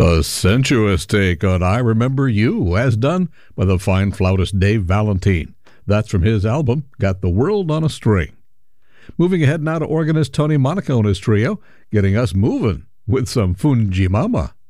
A sensuous take on I Remember You, as done by the fine flautist Dave Valentine. That's from his album, Got the World on a String. Moving ahead now to organist Tony Monaco and his trio, getting us moving with some Fungi Mama.